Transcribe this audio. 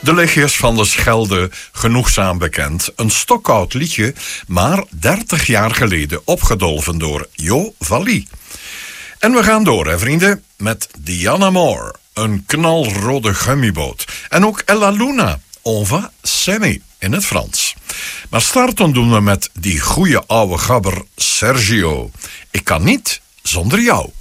De lichtjes van de Schelde, genoegzaam bekend. Een stokoud liedje, maar 30 jaar geleden opgedolven door Jo Valli. En we gaan door, hè vrienden, met Diana Moore. Een knalrode gummiboot. En ook Ella Luna, On va s'aimer in het Frans. Maar starten doen we met die goeie oude gabber Sergio. Ik kan niet zonder jou.